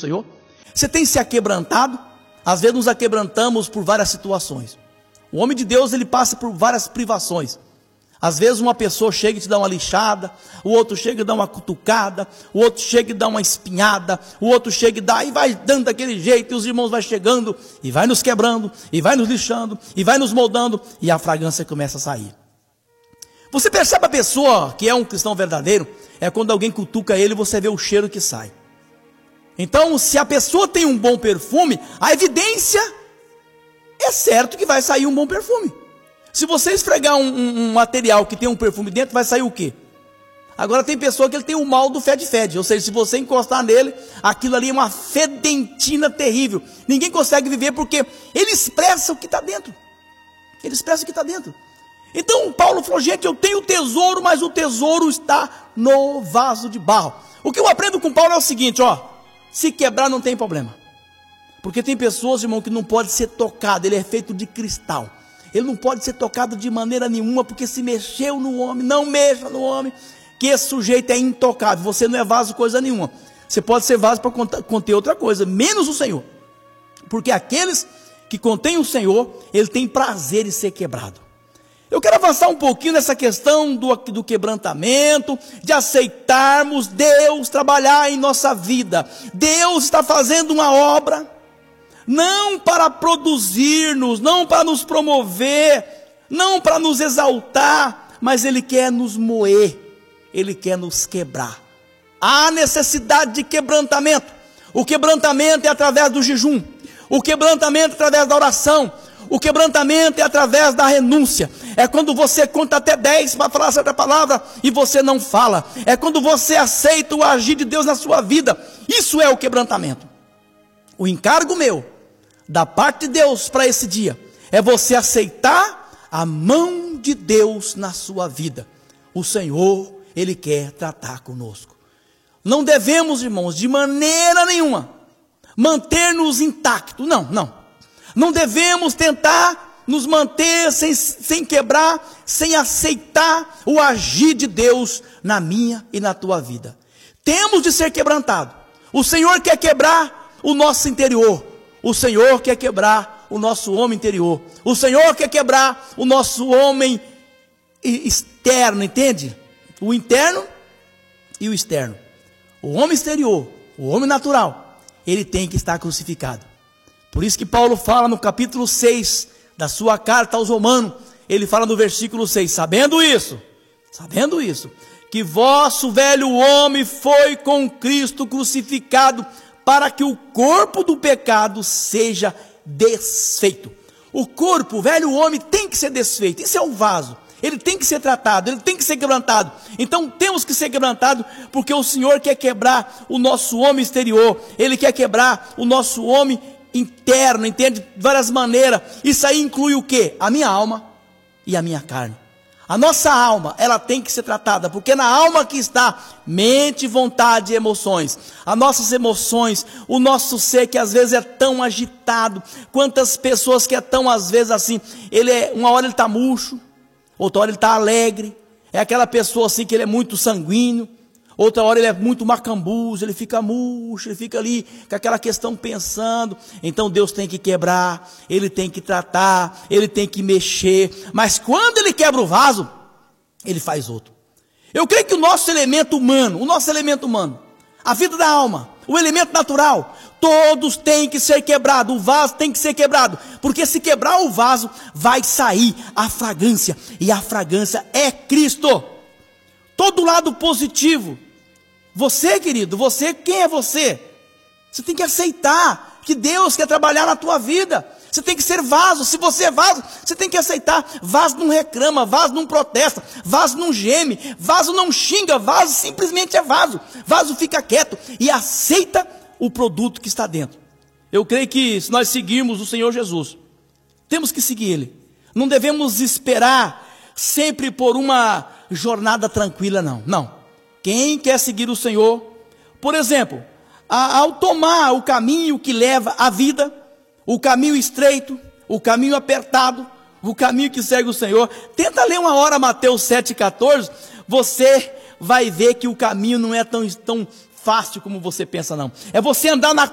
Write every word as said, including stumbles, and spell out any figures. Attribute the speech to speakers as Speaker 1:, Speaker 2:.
Speaker 1: Senhor? Você tem se aquebrantado? Às vezes nos aquebrantamos por várias situações. O homem de Deus, ele passa por várias privações. Às vezes uma pessoa chega e te dá uma lixada, o outro chega e dá uma cutucada, o outro chega e dá uma espinhada, o outro chega e dá, e vai dando daquele jeito, e os irmãos vão chegando, e vai nos quebrando, e vai nos lixando, e vai nos moldando, e a fragrância começa a sair. Você percebe a pessoa que é um cristão verdadeiro, é quando alguém cutuca ele, você vê o cheiro que sai. Então, se a pessoa tem um bom perfume, a evidência é certo que vai sair um bom perfume. Se você esfregar um, um, um material que tem um perfume dentro, vai sair o quê? Agora tem pessoa que ele tem o mal do fede-fede, ou seja, se você encostar nele, aquilo ali é uma fedentina terrível. Ninguém consegue viver porque ele expressa o que está dentro. Ele expressa o que está dentro. Então Paulo falou, gente, eu tenho tesouro, mas o tesouro está no vaso de barro. O que eu aprendo com Paulo é o seguinte, ó, se quebrar não tem problema. Porque tem pessoas, irmão, que não pode ser tocado, ele é feito de cristal. Ele não pode ser tocado de maneira nenhuma, porque se mexeu no homem, não mexa no homem, que esse sujeito é intocável. Você não é vaso coisa nenhuma. Você pode ser vaso para conter outra coisa, menos o Senhor. Porque aqueles que contêm o Senhor, ele tem prazer em ser quebrado. Eu quero avançar um pouquinho nessa questão do, do quebrantamento, de aceitarmos Deus trabalhar em nossa vida. Deus está fazendo uma obra, não para produzir-nos, não para nos promover, não para nos exaltar, mas Ele quer nos moer, Ele quer nos quebrar. Há necessidade de quebrantamento. O quebrantamento é através do jejum, o quebrantamento é através da oração, o quebrantamento é através da renúncia. É quando você conta até dez para falar certa palavra e você não fala. É quando você aceita o agir de Deus na sua vida. Isso é o quebrantamento. O encargo meu, da parte de Deus para esse dia, é você aceitar a mão de Deus na sua vida. O Senhor, Ele quer tratar conosco. Não devemos, irmãos, de maneira nenhuma, manter-nos intactos. Não, não. Não devemos tentar nos manter sem, sem quebrar, sem aceitar o agir de Deus na minha e na tua vida. Temos de ser quebrantados. O Senhor quer quebrar o nosso interior. O Senhor quer quebrar o nosso homem interior. O Senhor quer quebrar o nosso homem externo, entende? O interno e o externo. O homem exterior, o homem natural, ele tem que estar crucificado. Por isso que Paulo fala no capítulo seis da sua carta aos Romanos, ele fala no versículo seis, sabendo isso, sabendo isso, que vosso velho homem foi com Cristo crucificado, para que o corpo do pecado seja desfeito. O corpo, o velho homem tem que ser desfeito, isso é o vaso, ele tem que ser tratado, ele tem que ser quebrantado. Então temos que ser quebrantados, porque o Senhor quer quebrar o nosso homem exterior, Ele quer quebrar o nosso homem interno, entende? De várias maneiras. Isso aí inclui o quê? A minha alma e a minha carne. A nossa alma, ela tem que ser tratada, porque na alma que está mente, vontade e emoções. As nossas emoções, o nosso ser que às vezes é tão agitado. Quantas pessoas que é tão às vezes assim, ele é, uma hora ele está murcho, outra hora ele está alegre. É aquela pessoa assim que ele é muito sanguíneo. Outra hora ele é muito macambuzo, ele fica murcho, ele fica ali com aquela questão pensando. Então Deus tem que quebrar, Ele tem que tratar, Ele tem que mexer. Mas quando Ele quebra o vaso, Ele faz outro. Eu creio que o nosso elemento humano, o nosso elemento humano, a vida da alma, o elemento natural, todos têm que ser quebrados, o vaso tem que ser quebrado. Porque se quebrar o vaso, vai sair a fragrância, e a fragrância é Cristo. Todo lado positivo. Você, querido, você, quem é você? Você tem que aceitar que Deus quer trabalhar na tua vida. Você tem que ser vaso. Se você é vaso, você tem que aceitar. Vaso não reclama, vaso não protesta, vaso não geme, vaso não xinga, vaso simplesmente é vaso. Vaso fica quieto e aceita o produto que está dentro. Eu creio que se nós seguirmos o Senhor Jesus, temos que seguir Ele. Não devemos esperar sempre por uma jornada tranquila, não. Não. Quem quer seguir o Senhor, por exemplo, ao tomar o caminho que leva à vida, o caminho estreito, o caminho apertado, o caminho que segue o Senhor, tenta ler uma hora Mateus sete, quatorze, você vai ver que o caminho não é tão, tão fácil como você pensa, não. É você andar na